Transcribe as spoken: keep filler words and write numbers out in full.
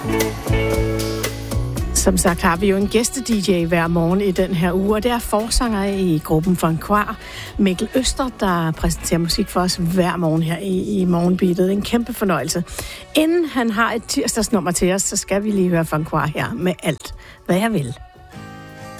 Som sagt har vi jo en gæste-D J hver morgen i den her uge, og det er forsanger i gruppen Fancoir, Mikkel Øster, der præsenterer musik for os hver morgen her i, i Morgenbeatet. En kæmpe fornøjelse. Inden han har et tirsdagsnummer til os, så skal vi lige høre Fancoir her med alt, hvad jeg vil.